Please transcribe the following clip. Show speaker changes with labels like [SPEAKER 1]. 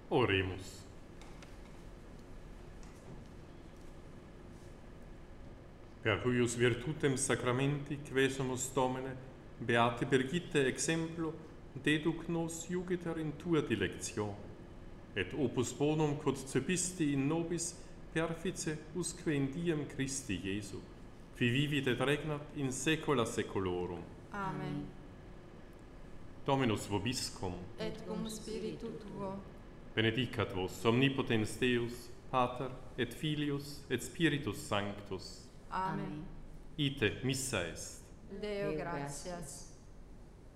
[SPEAKER 1] Oremus. Per huius virtutem sacramenti quesumus Domine, beate Brigitte exemplo, deduc nos iugiter in tua dilectio, et opus bonum quod cepisti in nobis perfice usque in diem Christi Jesu, qui vivit et regnat in saecula saeculorum.
[SPEAKER 2] Amen.
[SPEAKER 1] Dominus vobiscum,
[SPEAKER 2] Et cum spiritu tuo,
[SPEAKER 1] benedicat vos omnipotens Deus, Pater, et Filius, et Spiritus Sanctus.
[SPEAKER 2] Amen.
[SPEAKER 1] Ite missa est.
[SPEAKER 2] Deo gratias.